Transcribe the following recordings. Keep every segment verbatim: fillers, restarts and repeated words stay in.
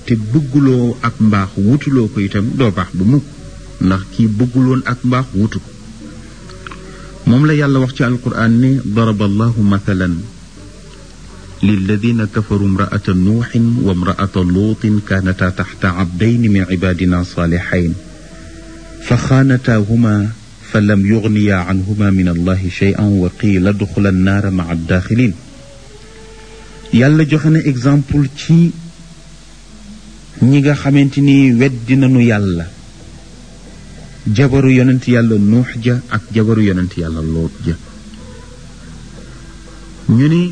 te bëgguloo ak mbaax wutuloo ko itam doo baax bu mukk ndax kii bëgguloon ak mbaax wutu ko moom la yàlla wax ci alquran ne daraba allahu mathalan lilladina kafaru imra'ata nuuxin wa imra'ata luutin kaanata taxta abdayni min cibaadina saalihayn fa xaanataahuma fa lam yugniya canhuma min allahi shay'an wa qiila duxula annaara maca addaaxilin yàlla joxe na exemple ci ñi nga xamante ni weddi nañu yàlla jabaru yonent yàlla nuux ja ak jabaru yonent yàlla loot ja ñu ni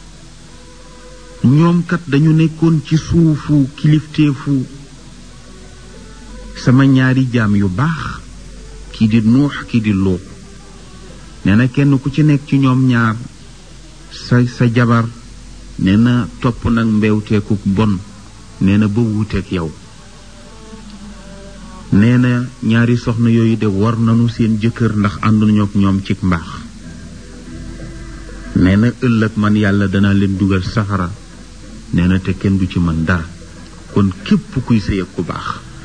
ñoom kat dañu nekkoon ci suufu kilifteefu sama ñaari jaam yu baax kii di nuux kii di loot nee na kenn ku ci nekk ci ñoom ñaar sa sa jabar nee na topp nag mbewteeku bon nee na ba wuuteeg yow nee na ñaari soxna yooyu de war nañu seen jëkkër ndax ànduñu ak ñoom ci mbaax nee na ëllëg man yàlla danaa leen dugal safara nee na te kenn du ci mën dara kon képp kuy sëy ak ku baax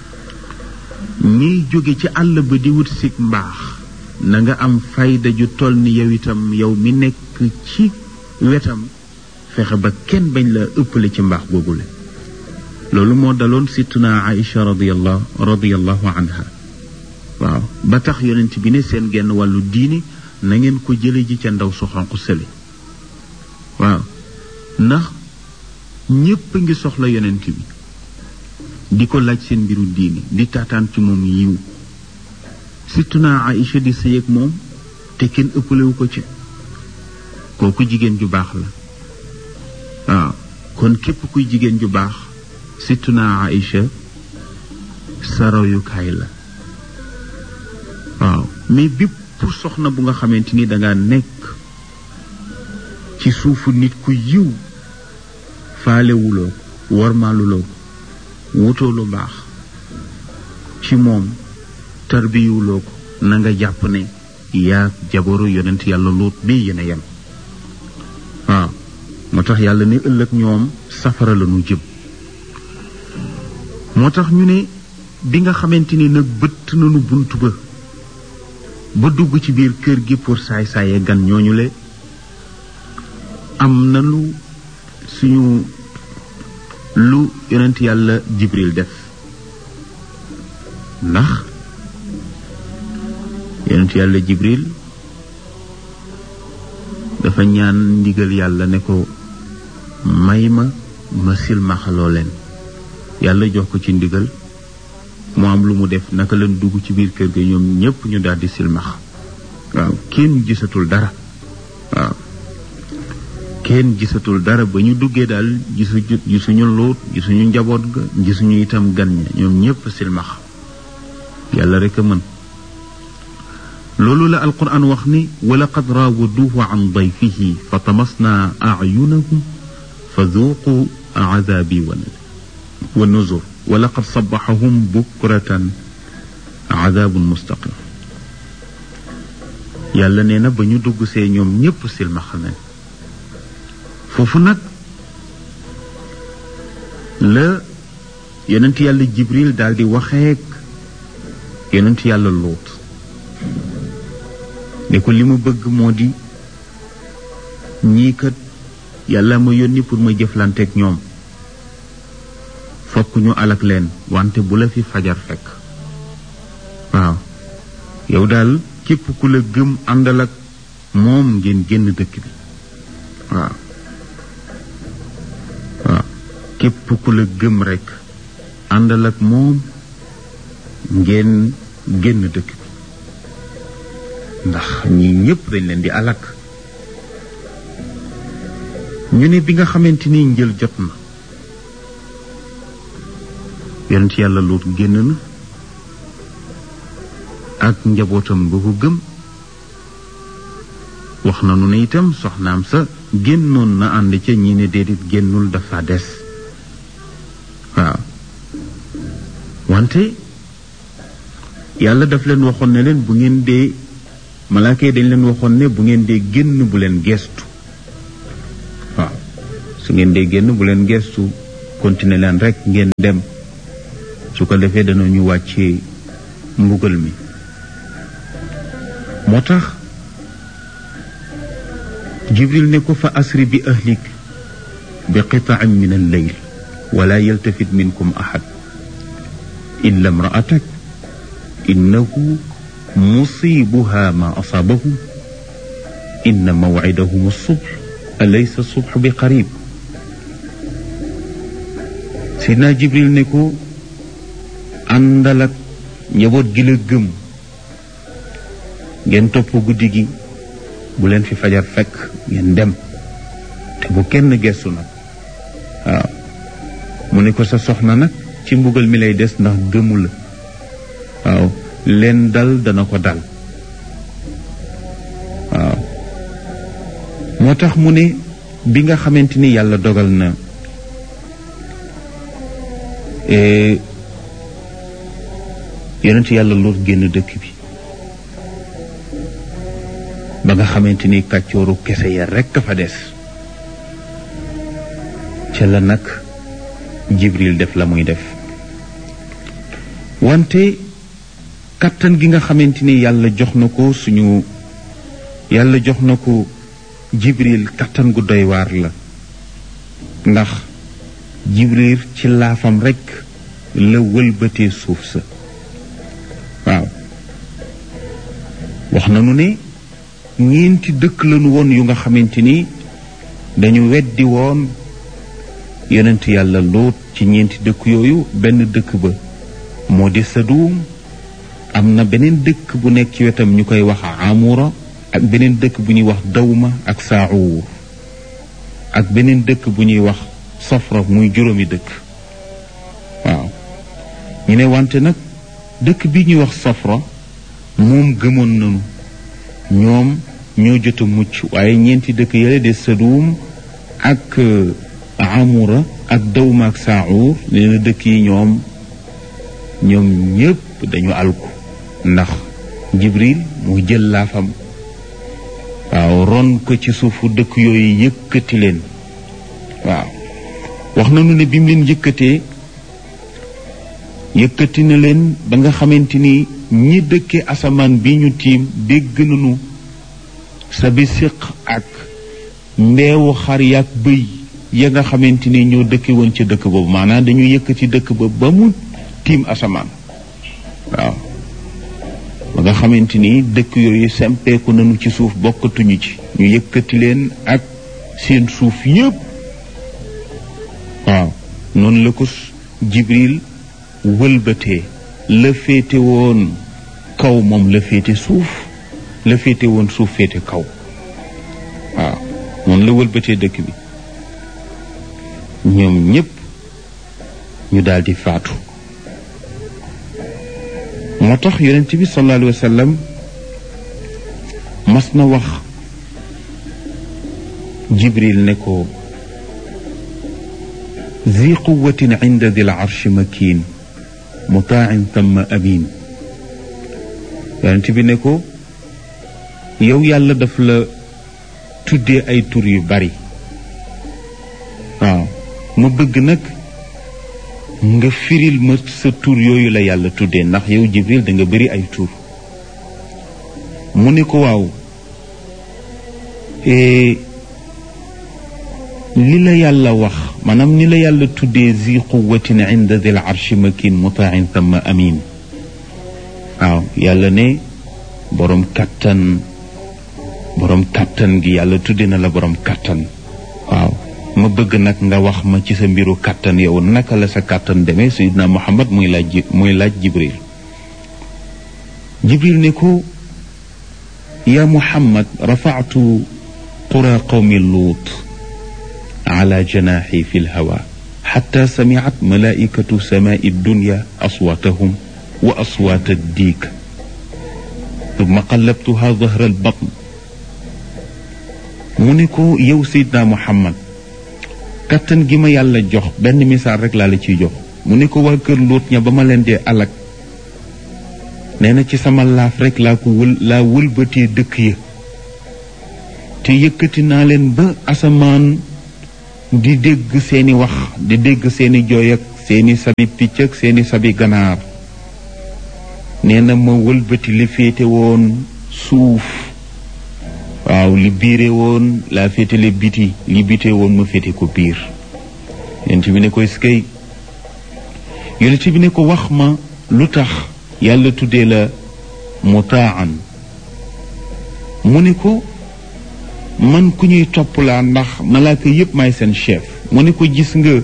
ñiy jóge ci àll ba di wut si mbaax na nga am fayda ju toll ni yow itam yow mi nekk ci wetam fexe ba kenn bañ la ëppale ci mbaax googule loolu moo daloon sittuna Aïcha radiyallahu radiyallahu anha waaw ba tax yonent bi ne seen genn wàllu diini na ngeen ko jële ji ca ndaw su xonq sële waaw ndax ñépp a ngi soxla yonent bi di ko laaj seen mbiru diini di taataan ci moom yiw sittuna Aïcha di sëy ak moom te kenn ëppalewu ko ci kooku jigéen ju baax la waaw kon képp kuy jigéen ju baax sittuna Aïcha sa royukaay la waaw mais bépp soxna bu nga xamante ni danga nekk ci suufu nit ku yiw faalewuloo ko warmaaluloo ko wutoo lu baax ci moom tarbiyuloo ko na nga jàpp ne yaa jabaru yonent yàlla Luut bi yéen a yem waaw moo tax yàlla ne ëllëg ñoom safara la ñu jëm moo tax ñu ne bi nga xamante ni nag bëtt nañu bunt ba ba dugg ci biir kër gi pour saay saaye gan ñooñu le am na lu suñu lu yonent yàlla Jibril def ndax yonent yàlla Jibril dafa ñaan ndigal yàlla ne ko may ma ma silmaxaloo leen yàlla jox ko ci ndigal mu am lu mu def naka leen dugg ci biir kër ga ñoom ñépp ñu daldi silmax waaw kenn gisatul dara waaw kenn gisatul dara ba ñu duggee daal gisu gisuñu Luut gisuñu njaboot ga gisuñu itam gan ña ñoom ñépp silmax yàlla rekk a mën loolu la alquran wax ni wa laqad raawaduuhu an dayfihi fa tamasna a'yunahum fa dhuuqu azaabi wa nuzur wa laqad sabbaxahum bukratan azaabun mustaqim yàlla nee na ba ñu dugg see ñoom ñépp silmaxa nañ foofu nag la yonent yàlla Jibril daal di waxeek yonent yàlla Luut ne ko li mu bëgg moo di ñii kat yàlla ma yónni pour ma jëflanteek ñoom fokk ñu alak leen wante bu la fi fajar fekk waaw yow daal képp ku la gëm àndal ak moom ngeen génn dëkk bi waaw waaw képp ku la gëm rekk àndal ak moom ngeen génn dëkk bi ndax ñi ñépp dañ leen di alak ñu ne bi nga xamante ni njël jot na yonent yàlla Luut génn na ak njabootam ba ko gëm wax na nu ne itam soxnaam sa génnoon na ànd ca ñi ne déedéet génnul dafa des waaw wante yàlla daf leen waxoon ne leen bu ngeen dee malaaka yi dañ leen waxoon ne bu ngeen dee génn bu leen geestu waaw su ngeen dee génn bu leen geestu continuer leen rek ngeen dem su ko defee dana ñu wàccee mbugal mi moo tax jibril ne ko fa asri bi ahlik bi qita'in min al-layl wala yaltafit minkum ahad illa imra'atak innahu musibuha ma asabahum inna maw'idahum as-subh alaysa as-subhu bi qarib sidna jibril ne ko àndal ak njaboot gi la gëm ngeen topp guddi gi bu leen fi fajar fekk ngeen dem te bu kenn gestu nag waaw mu ne ko sa soxna nag ci mbugal mi lay des ndax gëmu la waaw leen dal dana ko dal waaw moo tax mu ne bi nga xamante ni yàlla dogal na yonent yàlla Luut génn dëkk bi ba nga xamante ni kàccooru kese ya rekk fa des ca la nag Jibril def la muy def wante kàttan gi nga xamante ni yàlla jox na ko suñu yàlla jox na ko Jibril kàttan gu doy waar la ndax Jibril ci laafam rekk la wëlbatee suuf sa waaw wax nañu ne ñeenti dëkk lañu woon yu nga xamante ni dañu weddi woon yonent yàlla Luut ci ñeenti dëkk yooyu benn dëkk ba moo di Sadum am na beneen dëkk bu nekk ci wetam ñu koy wax Amura ak beneen dëkk bu ñuy wax Dawma ak Saawur ak beneen dëkk bu ñuy wax Safra muy juróomi dëkk waaw ñu ne wante nag dëkk bi ñuy wax Safra moom gëmoon nañu ñoom ñoo jot a mucc waaye ñeenti dëkk yële de Sadum ak Amura ak Dawma ak Saawur nee na dëkk yi ñoom ñoom ñëpp dañu alku ndax Jibril mu jël laafam waaw ron ko ci suufu dëkk yooyu yëkkati leen waaw wax nañu ne bi mu leen yëkkatee yëkkati na leen ba nga xamante ni ñi dëkke asamaan bi ñu tiim dégg nañu sa bi siq ak mbeewu xar yaak bëy ya nga xamante ni ñoo dëkke woon ca dëkk boobu maanaam dañu yëkkati dëkk ba ba mu tiim asamaan waaw ba nga xamante ni dëkk yooyu sempeeku nañu ci suuf bokkatuñu ci ñu yëkkati leen ak seen suuf yépp waaw noonu la ko Jibril wëlbatee la féete woon kaw moom la féete suuf la féete woon suuf féete kaw waaw noonu la wëlbatee dëkk bi ñoom ñépp ñu daldi faatu moo tax yonent bi sallallahu alayhi wa sallam mas na wax Jibril ne ko zi quwwatin inda dil arshi makin mutaan thumma amin yonent bi ne ko yow yàlla daf la tuddee ay tur yu bari waaw ma bëgg nag nga firil ma sa tur yooyu la yàlla tuddee ndax yow Jibril da nga bëri ay tur mu ne ko waaw li la yàlla wax maanaam ni la yàlla tuddee zi quwwatin inda dil arshi makin mutaan thumma amin waaw yàlla ne borom kattan borom kattan gi yàlla tudde na la borom kattan waaw ma bëgg nag nga wax ma ci sa mbiru kattan yow naka la sa kattan demee Sayyidina Muhammad muy laaj muy laaj Jibril Jibril ne ko ya Muhammad rafa'tu qura qawmi Luut ala janahi fi lhawa xatta samicat malaikatu samai dunya aswaatahum wa aswaat addiik thumma qallabtuha dahra albatn mu ne ko yow Seydina Muhammad kattan gi ma yàlla jox benn misaal rek laa la ciy jox mu ne ko waa kër Luut ña ba ma leen dee alak nee na ci sama laaf rek laa ko wël laa wëlbatee dëkk ya te yëkkati naa leen ba asamaan di dégg seeni wax di dégg seeni jooy ak seeni sabi picc ak seeni sabi ganaar nee na ma wëlbati li féete woon suuf waaw li biire woon laa féetale biti li bite woon ma féete ko biir yonent bi ne ko eskay yonent bi ne ko wax ma lu tax yàlla tuddee la mutaan mu ne ko man ku ñuy topp laa ndax malaaka yépp may seen chef mu ne ko gis nga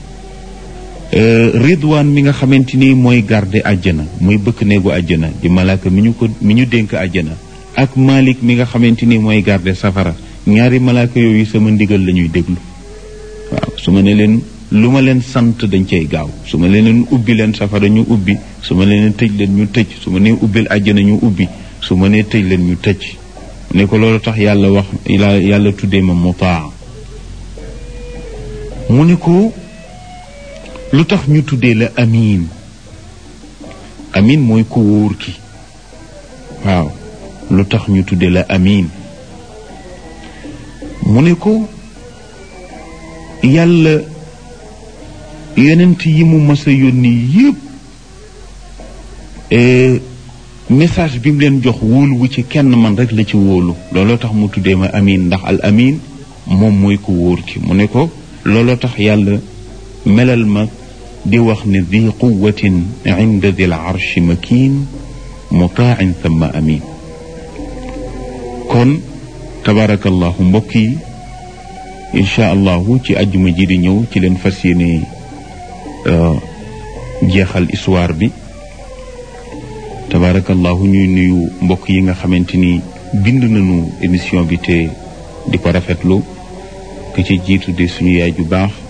ridwaan mi nga xamante ni mooy garde àjjana mooy bëkk néegu àjjana di malaaka mi ñu ko mi ñu dénk àjjana ak malik mi nga xamante ni mooy garde safara ñaari malaaka yooyu sama ndigal la ñuy déglu waaw su ma ne leen lu ma leen sant dañ cay gaaw su ma leen ubbi leen safara ñu ubbi su ma leen tëj leen ñu tëj su ma nee ubbil àjjana ñu ubbi su ma nee tëj leen ñu tëj ne ko loolu tax yàlla wax yàlla tuddee ma mutaa mu ne ko lu tax ñu tuddee la amiin amiin mooy ko wóor ki waaw lu tax ñu tuddee la amiin mu ne ko yàlla yonent yi mu mas a yónni yépp message bi mu leen jox wóolu wu ci kenn man rek la ci wóolu looloo tax mu tuddee ma amiin ndax al amiin moom mooy ko wóor ki mu ne ko looloo tax yàlla melal ma di wax ne di quwatin inda dil arshi makin mutaan thumma amiin kon tabarakallahu mbokk yi incha allahu ci àjjuma ji di ñëw ci leen fas yéene jeexal histoire bi tabarakallahu ñuy nuyu mbokk yi nga xamante ni bind nañu émission bi te di ko rafetlu ki ci jiitu de suñu yaay ju baax